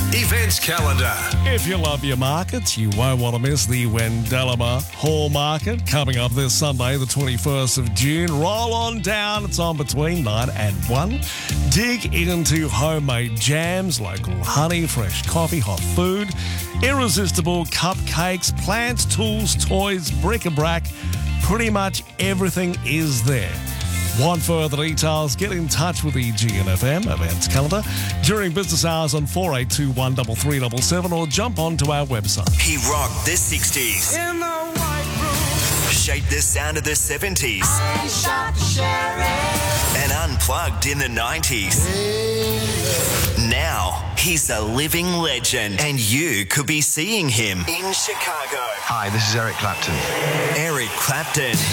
Events calendar. If you love your markets, you won't want to miss the Wendelama Hall Market coming up this Sunday, the 21st of June. Roll on down. It's on between 9 and 1. Dig into homemade jams, local honey, fresh coffee, hot food, irresistible cupcakes, plants, tools, toys, bric-a-brac. Pretty much everything is there. Want further details? Get in touch with the GNFM events calendar during business hours on 4821 3377 or jump onto our website. He rocked the 60s. In the white room, Shaped the sound of the 70s. I shot the sheriff. And unplugged in the 90s. Now, he's a living legend, and you could be seeing him in Chicago. Hi, this is Eric Clapton. Eric Clapton.